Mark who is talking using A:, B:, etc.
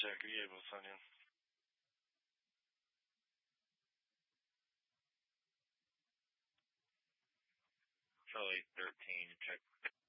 A: check. Are you able to sign in? Charlie 13, check.